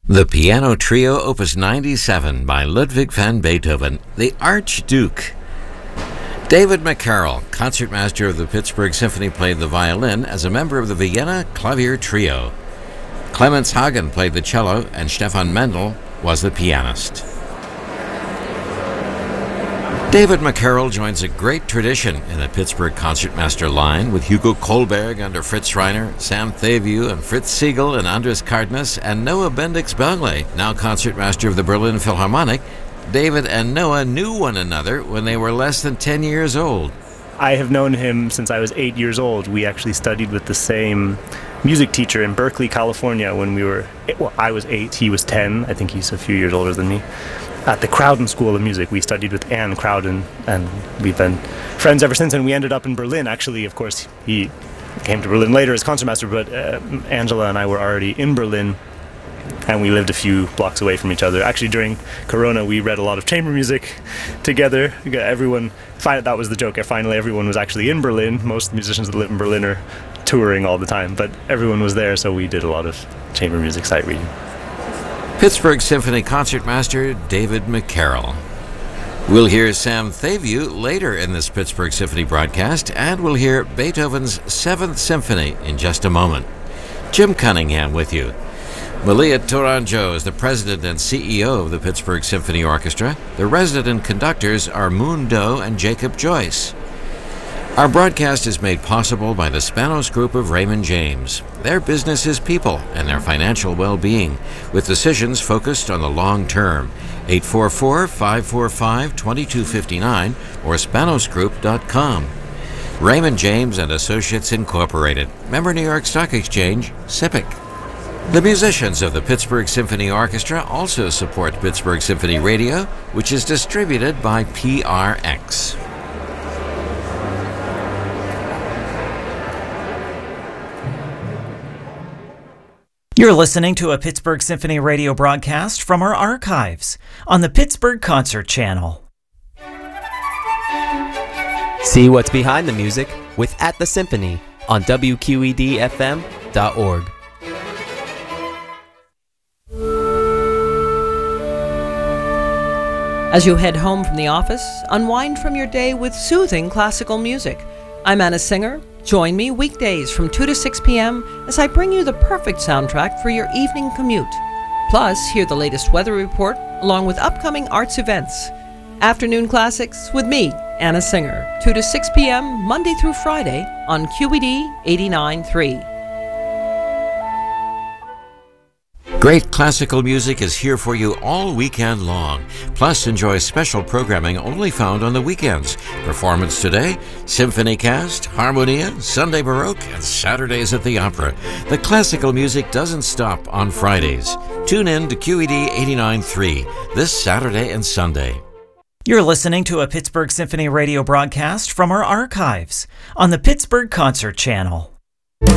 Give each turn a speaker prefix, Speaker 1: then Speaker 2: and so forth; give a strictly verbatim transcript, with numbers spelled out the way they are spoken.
Speaker 1: The Piano Trio Opus ninety-seven by Ludwig van Beethoven, the Archduke. David McCarroll, concertmaster of the Pittsburgh Symphony, played the violin as a member of the Vienna Clavier Trio. Clemens Hagen played the cello, and Stefan Mendel was the pianist. David McCarroll joins a great tradition in the Pittsburgh concertmaster line with Hugo Kohlberg under Fritz Reiner, Sam Thavieu and Fritz Siegel and Andres Cardenas, and Noah Bendix-Belgley, now concertmaster of the Berlin Philharmonic. David and Noah knew one another when they were less than ten years old.
Speaker 2: I have known him since I was eight years old. We actually studied with the same music teacher in Berkeley, California when we were, well, I was eight, he was ten. I think he's a few years older than me. At the Crowden School of Music, we studied with Anne Crowden, and we've been friends ever since. And we ended up in Berlin. Actually, of course, he came to Berlin later as concertmaster, but uh, Angela and I were already in Berlin, and we lived a few blocks away from each other. Actually, during Corona, we read a lot of chamber music together. Everyone, that was the joke. Finally, everyone was actually in Berlin. Most of the musicians that live in Berlin are touring all the time, but everyone was there, so we did a lot of chamber music sight reading.
Speaker 1: Pittsburgh Symphony concertmaster David McCarroll. We'll hear Sam Thavieu later in this Pittsburgh Symphony broadcast, and we'll hear Beethoven's Seventh Symphony in just a moment. Jim Cunningham with you. Malia Tourangeau is the president and C E O of the Pittsburgh Symphony Orchestra. The resident conductors are Moon Doe and Jacob Joyce. Our broadcast is made possible by the Spanos Group of Raymond James. Their business is people and their financial well-being, with decisions focused on the long term. eight four four, five four five, two two five nine or spanos group dot com. Raymond James and Associates Incorporated. Member New York Stock Exchange, S I P C. The musicians of the Pittsburgh Symphony Orchestra also support Pittsburgh Symphony Radio, which is distributed by P R X.
Speaker 3: You're listening to a Pittsburgh Symphony Radio broadcast from our archives on the Pittsburgh Concert Channel.
Speaker 4: See what's behind the music with At the Symphony on W Q E D F M dot org.
Speaker 5: As you head home from the office, unwind from your day with soothing classical music. I'm Anna Singer. Join me weekdays from two to six p.m. as I bring you the perfect soundtrack for your evening commute. Plus, hear the latest weather report along with upcoming arts events. Afternoon Classics with me, Anna Singer, two to six p.m. Monday through Friday on Q E D eighty-nine point three.
Speaker 1: Great classical music is here for you all weekend long. Plus, enjoy special programming only found on the weekends. Performance Today, Symphony Cast, Harmonia, Sunday Baroque, and Saturdays at the Opera. The classical music doesn't stop on Fridays. Tune in to Q E D eighty-nine point three this Saturday and Sunday.
Speaker 3: You're listening to a Pittsburgh Symphony Radio broadcast from our archives on the Pittsburgh Concert Channel.